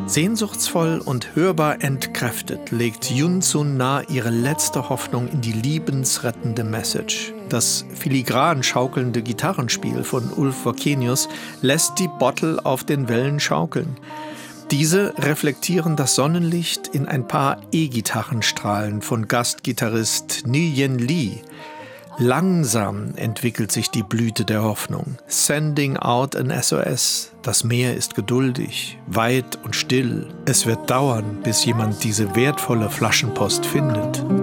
Sehnsuchtsvoll und hörbar entkräftet legt Yun Sun Na ihre letzte Hoffnung in die liebensrettende Message. Das filigran schaukelnde Gitarrenspiel von Ulf Wakenius lässt die Bottle auf den Wellen schaukeln. Diese reflektieren das Sonnenlicht in ein paar E-Gitarrenstrahlen von Gastgitarrist Nguyen Lee. Langsam entwickelt sich die Blüte der Hoffnung. Sending out an SOS. Das Meer ist geduldig, weit und still. Es wird dauern, bis jemand diese wertvolle Flaschenpost findet.